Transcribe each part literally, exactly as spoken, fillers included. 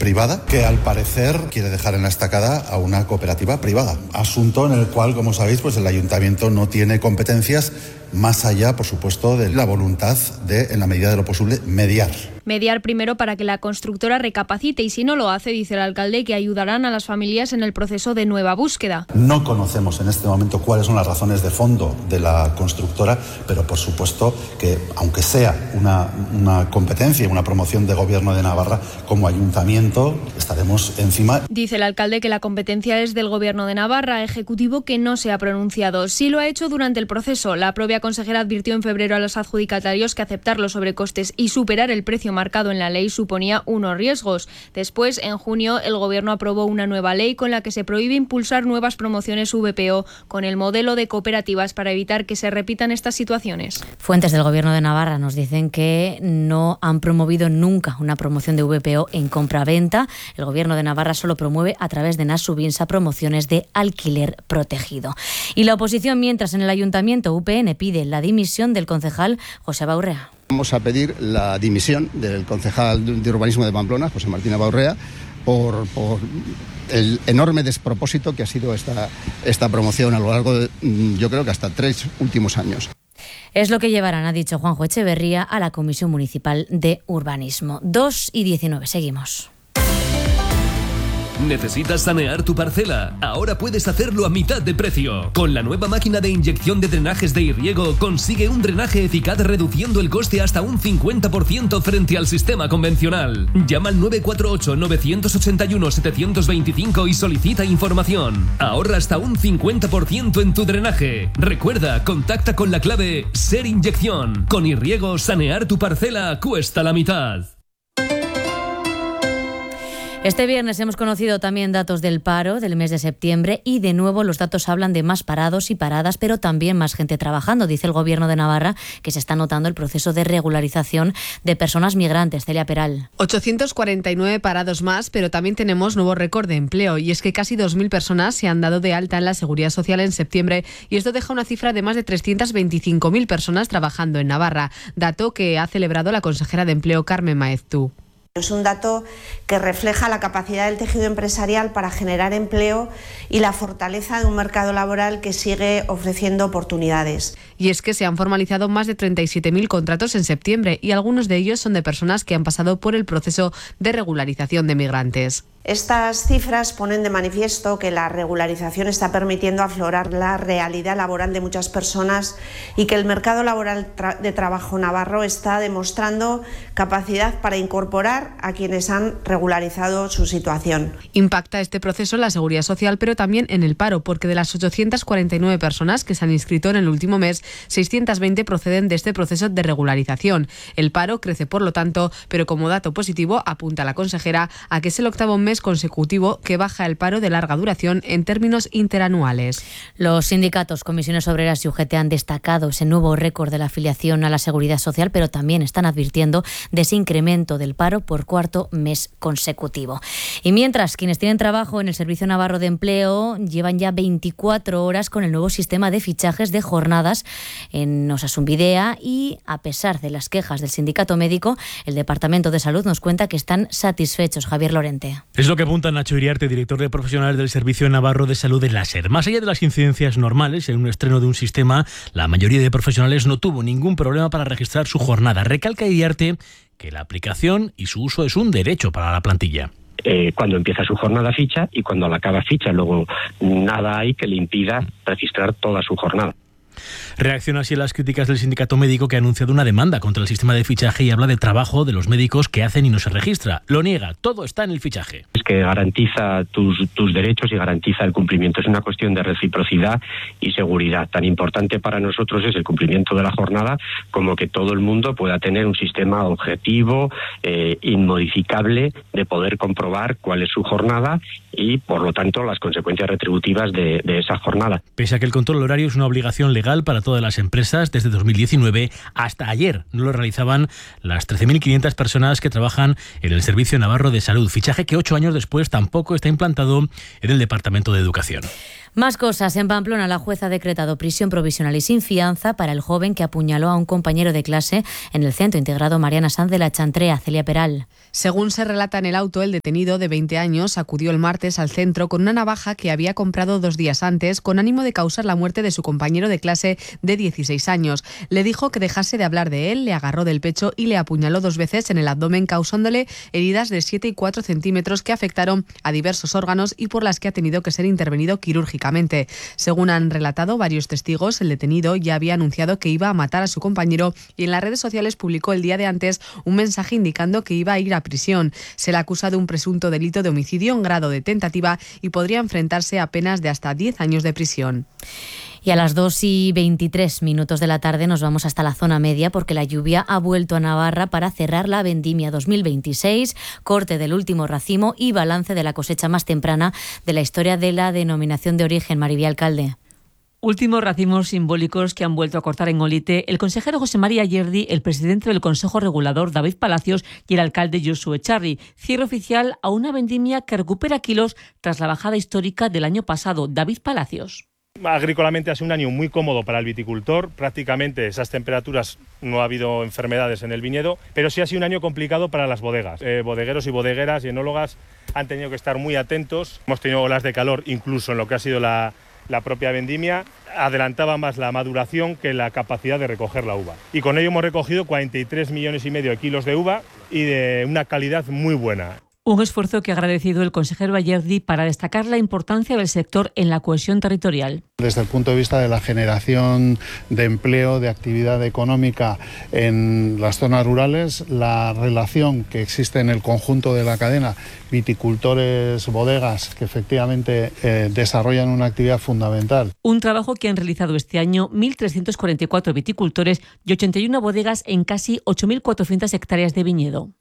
privada que al parecer quiere dejar en la estacada a una cooperativa privada. Asunto en el cual, como sabéis, pues el ayuntamiento no tiene competencias más allá, por supuesto, de la voluntad de, en la medida de lo posible, mediar. Mediar primero para que la constructora recapacite y si no lo hace, dice el alcalde, que ayudarán a las familias en el proceso de nueva búsqueda. No conocemos en este momento cuáles son las razones de fondo de la constructora, pero por supuesto que, aunque sea una, una competencia y una promoción de Gobierno de Navarra, como ayuntamiento estaremos encima. Dice el alcalde que la competencia es del Gobierno de Navarra, ejecutivo que no se ha pronunciado. Sí lo ha hecho durante el proceso. La propia consejera advirtió en febrero a los adjudicatarios que aceptar los sobrecostes y superar el precio marcado en la ley suponía unos riesgos. Después, en junio, el Gobierno aprobó una nueva ley con la que se prohíbe impulsar nuevas promociones V P O con el modelo de cooperativas para evitar que se repitan estas situaciones. Fuentes del Gobierno de Navarra nos dicen que no han promovido nunca una promoción de V P O en compra-venta. El Gobierno de Navarra solo promueve a través de Nasubinsa promociones de alquiler protegido. Y la oposición, mientras en el Ayuntamiento U P N pide la dimisión del concejal José Baurrea. Vamos a pedir la dimisión del concejal de urbanismo de Pamplona, José Martín Baurrea, por, por el enorme despropósito que ha sido esta, esta promoción a lo largo de, yo creo que hasta tres últimos años. Es lo que llevarán, ha dicho Juanjo Echeverría, a la Comisión Municipal de Urbanismo. dos y diecinueve, seguimos. ¿Necesitas sanear tu parcela? Ahora puedes hacerlo a mitad de precio. Con la nueva máquina de inyección de drenajes de Irriego consigue un drenaje eficaz reduciendo el coste hasta un cincuenta por ciento frente al sistema convencional. Llama al nueve cuatro ocho, nueve ocho uno, siete dos cinco y solicita información. Ahorra hasta un cincuenta por ciento en tu drenaje. Recuerda, contacta con la clave Ser Inyección. Con Irriego, sanear tu parcela cuesta la mitad. Este viernes hemos conocido también datos del paro del mes de septiembre y de nuevo los datos hablan de más parados y paradas, pero también más gente trabajando. Dice el Gobierno de Navarra que se está notando el proceso de regularización de personas migrantes. Celia Peral. ochocientos cuarenta y nueve parados más, pero también tenemos nuevo récord de empleo y es que casi dos mil personas se han dado de alta en la Seguridad Social en septiembre y esto deja una cifra de más de trescientas veinticinco mil personas trabajando en Navarra, dato que ha celebrado la consejera de Empleo Carmen Maeztu. Es un dato que refleja la capacidad del tejido empresarial para generar empleo y la fortaleza de un mercado laboral que sigue ofreciendo oportunidades. Y es que se han formalizado más de treinta y siete mil contratos en septiembre y algunos de ellos son de personas que han pasado por el proceso de regularización de migrantes. Estas cifras ponen de manifiesto que la regularización está permitiendo aflorar la realidad laboral de muchas personas y que el mercado laboral tra- de trabajo navarro está demostrando capacidad para incorporar a quienes han regularizado su situación. Impacta este proceso en la Seguridad Social, pero también en el paro, porque de las ochocientas cuarenta y nueve personas que se han inscrito en el último mes, seiscientas veinte proceden de este proceso de regularización. El paro crece, por lo tanto, pero como dato positivo apunta la consejera a que es el octavo mes consecutivo que baja el paro de larga duración en términos interanuales. Los sindicatos, comisiones obreras y U G T han destacado ese nuevo récord de la afiliación a la Seguridad Social, pero también están advirtiendo de ese incremento del paro por cuarto mes consecutivo. Y mientras quienes tienen trabajo en el Servicio Navarro de Empleo llevan ya veinticuatro horas con el nuevo sistema de fichajes de jornadas en Osasunbidea y a pesar de las quejas del sindicato médico, el Departamento de Salud nos cuenta que están satisfechos. Javier Lorente. Es lo que apunta Nacho Iriarte, director de profesionales del Servicio Navarro de Salud de la SER. Más allá de las incidencias normales en un estreno de un sistema, la mayoría de profesionales no tuvo ningún problema para registrar su jornada. Recalca Iriarte que la aplicación y su uso es un derecho para la plantilla. Eh, cuando empieza su jornada ficha y cuando la acaba ficha, luego nada hay que le impida registrar toda su jornada. Reacciona así a las críticas del sindicato médico que ha anunciado una demanda contra el sistema de fichaje y habla del trabajo de los médicos que hacen y no se registra. Lo niega, todo está en el fichaje. Es que garantiza tus, tus derechos y garantiza el cumplimiento. Es una cuestión de reciprocidad y seguridad. Tan importante para nosotros es el cumplimiento de la jornada como que todo el mundo pueda tener un sistema objetivo, eh, inmodificable, de poder comprobar cuál es su jornada y, por lo tanto, las consecuencias retributivas de, de esa jornada. Pese a que el control horario es una obligación legal para todos todas las empresas desde dos mil diecinueve. Hasta ayer no lo realizaban las trece mil quinientas personas que trabajan en el Servicio Navarro de Salud. Fichaje que ocho años después tampoco está implantado en el Departamento de Educación. Más cosas. En Pamplona, la jueza ha decretado prisión provisional y sin fianza para el joven que apuñaló a un compañero de clase en el Centro Integrado Mariana Sanz de la Chantrea. Celia Peral. Según se relata en el auto, el detenido de veinte años acudió el martes al centro con una navaja que había comprado dos días antes con ánimo de causar la muerte de su compañero de clase de dieciséis años. Le dijo que dejase de hablar de él, le agarró del pecho y le apuñaló dos veces en el abdomen, causándole heridas de siete y cuatro centímetros que afectaron a diversos órganos y por las que ha tenido que ser intervenido quirúrgicamente. Según han relatado varios testigos, el detenido ya había anunciado que iba a matar a su compañero y en las redes sociales publicó el día de antes un mensaje indicando que iba a ir a prisión. Se le acusa de un presunto delito de homicidio en grado de tentativa y podría enfrentarse a penas de hasta diez años de prisión. Y a las dos y veintitrés minutos de la tarde nos vamos hasta la zona media porque la lluvia ha vuelto a Navarra para cerrar la vendimia dos mil veintiséis, corte del último racimo y balance de la cosecha más temprana de la historia de la denominación de origen. Maribí Alcalde. Últimos racimos simbólicos que han vuelto a cortar en Olite el consejero José María Yerdi, el presidente del Consejo Regulador David Palacios y el alcalde Josu Echarri. Cierre oficial a una vendimia que recupera kilos tras la bajada histórica del año pasado. David Palacios. Agrícolamente ha sido un año muy cómodo para el viticultor, prácticamente esas temperaturas no ha habido enfermedades en el viñedo, pero sí ha sido un año complicado para las bodegas. Eh, bodegueros y bodegueras y enólogas han tenido que estar muy atentos, hemos tenido olas de calor incluso en lo que ha sido la, la propia vendimia, adelantaba más la maduración que la capacidad de recoger la uva. Y con ello hemos recogido cuarenta y tres millones y medio de kilos de uva y de una calidad muy buena. Un esfuerzo que ha agradecido el consejero Ayerdi para destacar la importancia del sector en la cohesión territorial. Desde el punto de vista de la generación de empleo, de actividad económica en las zonas rurales, la relación que existe en el conjunto de la cadena, viticultores, bodegas, que efectivamente eh, desarrollan una actividad fundamental. Un trabajo que han realizado este año mil trescientos cuarenta y cuatro viticultores y ochenta y una bodegas en casi ocho mil cuatrocientas hectáreas de viñedo.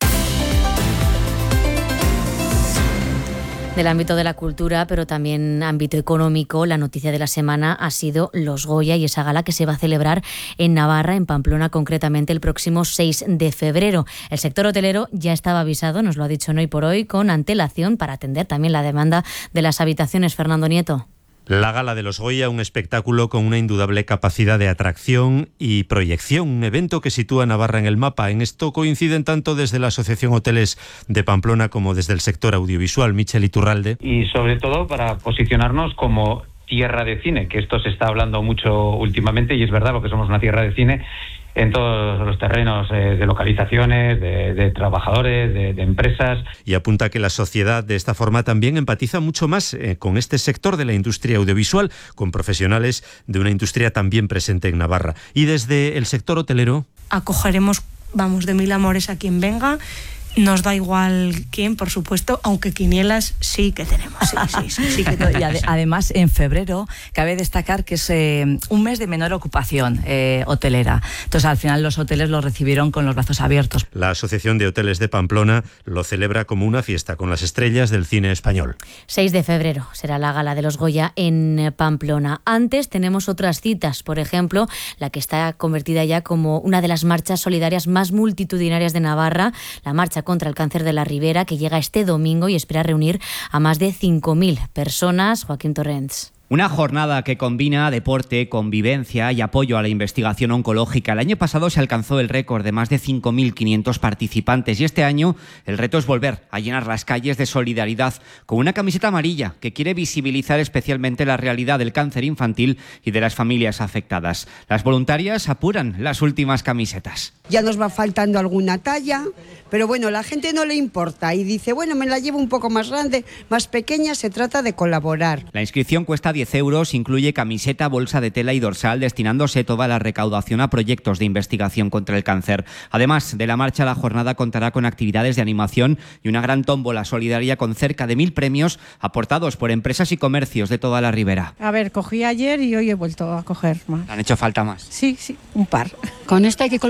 Del ámbito de la cultura, pero también ámbito económico, la noticia de la semana ha sido los Goya y esa gala que se va a celebrar en Navarra, en Pamplona, concretamente el próximo seis de febrero. El sector hotelero ya estaba avisado, nos lo ha dicho en Hoy por Hoy, con antelación para atender también la demanda de las habitaciones. Fernando Nieto. La Gala de los Goya, un espectáculo con una indudable capacidad de atracción y proyección, un evento que sitúa a Navarra en el mapa. En esto coinciden tanto desde la Asociación Hoteles de Pamplona como desde el sector audiovisual. Michel Iturralde. Y sobre todo para posicionarnos como tierra de cine, que esto se está hablando mucho últimamente y es verdad porque somos una tierra de cine en todos los terrenos eh, de localizaciones, de, de trabajadores, de, de empresas. Y apunta que la sociedad de esta forma también empatiza mucho más eh, con este sector de la industria audiovisual, con profesionales de una industria también presente en Navarra. Y desde el sector hotelero. Acogeremos, vamos, de mil amores a quien venga. Nos da igual quién, por supuesto, aunque quinielas sí que tenemos. Sí, sí, sí, sí que tenemos. Y ade- además, en febrero, cabe destacar que es eh, un mes de menor ocupación eh, hotelera. Entonces, al final, los hoteles lo recibieron con los brazos abiertos. La Asociación de Hoteles de Pamplona lo celebra como una fiesta con las estrellas del cine español. seis de febrero será la gala de los Goya en Pamplona. Antes tenemos otras citas, por ejemplo, la que está convertida ya como una de las marchas solidarias más multitudinarias de Navarra, la marcha contra el cáncer de la Ribera, que llega este domingo y espera reunir a más de cinco mil personas. Joaquín Torrents. Una jornada que combina deporte, convivencia y apoyo a la investigación oncológica. El año pasado se alcanzó el récord de más de cinco mil quinientos participantes y este año el reto es volver a llenar las calles de solidaridad con una camiseta amarilla que quiere visibilizar especialmente la realidad del cáncer infantil y de las familias afectadas. Las voluntarias apuran las últimas camisetas. Ya nos va faltando alguna talla, pero bueno, a la gente no le importa y dice, bueno, me la llevo un poco más grande, más pequeña, se trata de colaborar. La inscripción cuesta diez euros, incluye camiseta, bolsa de tela y dorsal, destinándose toda la recaudación a proyectos de investigación contra el cáncer. Además de la marcha, la jornada contará con actividades de animación y una gran tómbola solidaria con cerca de mil premios aportados por empresas y comercios de toda la Ribera. A ver, cogí ayer y hoy he vuelto a coger más. ¿Han hecho falta más? Sí, sí, un par. Con esto hay que colaborar siempre.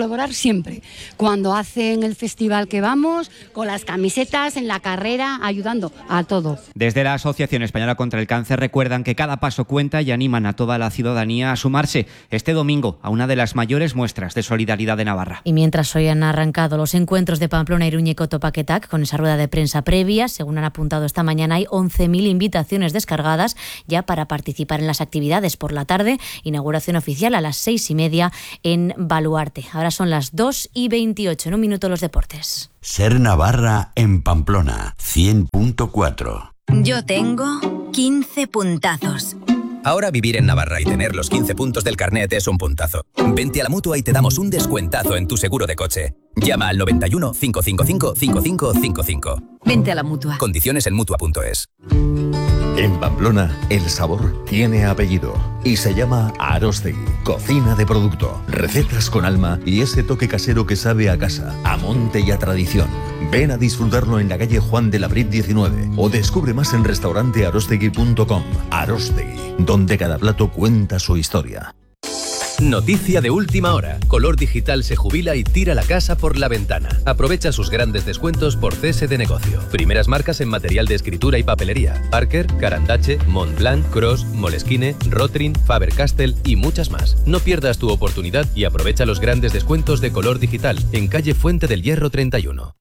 siempre. Cuando hacen el festival que vamos, con las camisetas, en la carrera, ayudando a todo. Desde la Asociación Española contra el Cáncer recuerdan que cada paso cuenta y animan a toda la ciudadanía a sumarse este domingo a una de las mayores muestras de solidaridad de Navarra. Y mientras hoy han arrancado los encuentros de Pamplona, Iruña y Cotopaxi, con esa rueda de prensa previa, según han apuntado esta mañana, hay once mil invitaciones descargadas ya para participar en las actividades. Por la tarde, inauguración oficial a las seis y media en Baluarte. Ahora son las dos y veintiocho. En un minuto los deportes. Ser Navarra en Pamplona, cien punto cuatro. Yo tengo quince puntazos. Ahora vivir en Navarra y tener los quince puntos del carnet es un puntazo. Vente a la Mutua y te damos un descuentazo en tu seguro de coche. Llama al noventa y uno, cinco cinco cinco, cinco cinco cinco cinco. Vente a la Mutua. Condiciones en mutua punto es. En Pamplona, el sabor tiene apellido y se llama Arostegui. Cocina de producto, recetas con alma y ese toque casero que sabe a casa, a monte y a tradición. Ven a disfrutarlo en la calle Juan de la Brit diecinueve o descubre más en restaurante arostegui punto com. Arostegui, donde cada plato cuenta su historia. Noticia de última hora. Color Digital se jubila y tira la casa por la ventana. Aprovecha sus grandes descuentos por cese de negocio. Primeras marcas en material de escritura y papelería. Parker, Carandache, Montblanc, Cross, Moleskine, Rotring, Faber-Castell y muchas más. No pierdas tu oportunidad y aprovecha los grandes descuentos de Color Digital en calle Fuente del Hierro treinta y uno.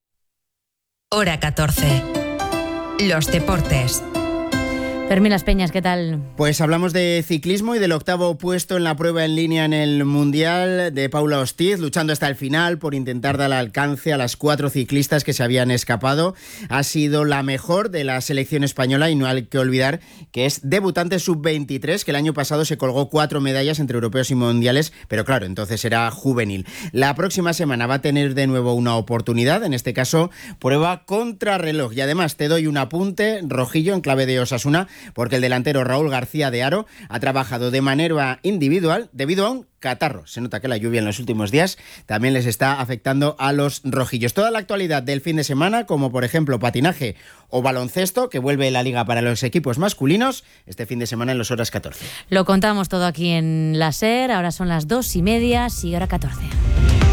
Hora catorce. Los deportes. Fermín Las Peñas, ¿qué tal? Pues hablamos de ciclismo y del octavo puesto en la prueba en línea en el Mundial de Paula Hostiz, luchando hasta el final por intentar dar alcance a las cuatro ciclistas que se habían escapado. Ha sido la mejor de la selección española y no hay que olvidar que es debutante sub veintitrés, que el año pasado se colgó cuatro medallas entre europeos y mundiales, pero claro, entonces era juvenil. La próxima semana va a tener de nuevo una oportunidad, en este caso prueba contrarreloj. Y además te doy un apunte rojillo en clave de Osasuna, porque el delantero Raúl García de Haro ha trabajado de manera individual debido a un catarro. Se nota que la lluvia en los últimos días también les está afectando a los rojillos. Toda la actualidad del fin de semana, como por ejemplo patinaje o baloncesto, que vuelve la liga para los equipos masculinos este fin de semana en los horas catorce. Lo contamos todo aquí en la SER. Ahora son las dos y media y hora catorce.